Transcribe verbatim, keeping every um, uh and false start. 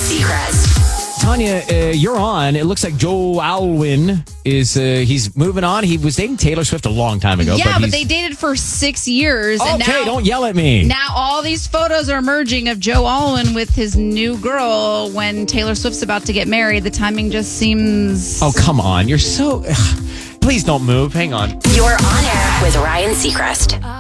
Seacrest. Tanya, uh, you're on. It looks like Joe Alwyn is uh, he's moving on. He was dating Taylor Swift a long time ago. Yeah, but, but they dated for six years. Okay, and now, don't yell at me. Now all these photos are emerging of Joe Alwyn with his new girl when Taylor Swift's about to get married. The timing just seems... Oh, come on. You're so... Please don't move. Hang on. You're on air with Ryan Seacrest.